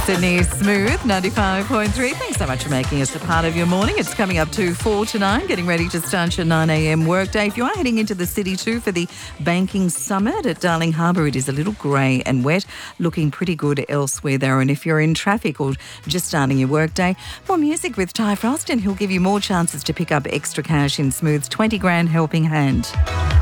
Sydney Smooth 95.3. Thanks so much for making us a part of your morning. It's coming up to 4 to 9, getting ready to start your 9 a.m. workday. If you are heading into the city too for the Banking Summit at Darling Harbour, it is a little grey and wet, looking pretty good elsewhere though. And if you're in traffic or just starting your workday, more music with Ty Frost, and he'll give you more chances to pick up extra cash in Smooth's 20 grand helping hand.